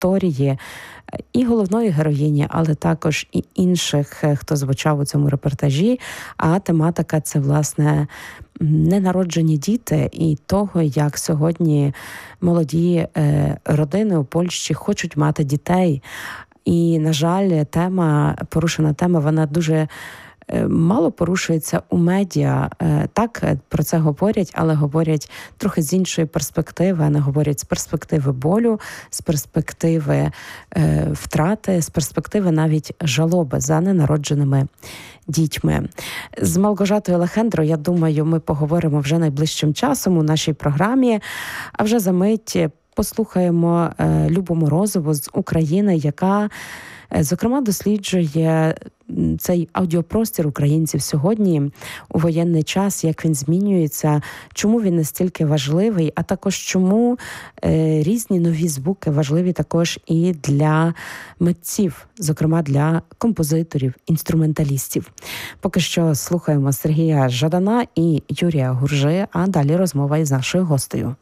історії і головної героїні, але також і інших, хто звучав у цьому репортажі. А тематика – це, власне, ненароджені діти і того, як сьогодні молоді родини у Польщі хочуть мати дітей. І, на жаль, порушена тема, вона дуже мало порушується у медіа. Так, про це говорять, але говорять трохи з іншої перспективи, а не говорять з перспективи болю, з перспективи втрати, з перспективи навіть жалоби за ненародженими дітьми. З Малгожатою Лехендро, я думаю, ми поговоримо вже найближчим часом у нашій програмі, а вже за мить послухаємо Любу Морозову з України, яка, зокрема, досліджує цей аудіопростір українців сьогодні у воєнний час, як він змінюється, чому він настільки важливий, а також чому різні нові звуки важливі також і для митців, зокрема для композиторів, інструменталістів. Поки що слухаємо Сергія Жадана і Юрія Гуржи, а далі розмова із нашою гостею.